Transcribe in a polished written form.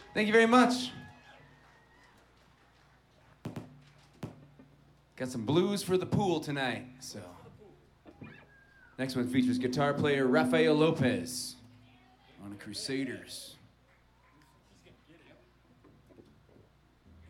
Thank you very much. Got some blues for the pool tonight, so. Next one features guitar player Rafael Lopez on the Crusaders.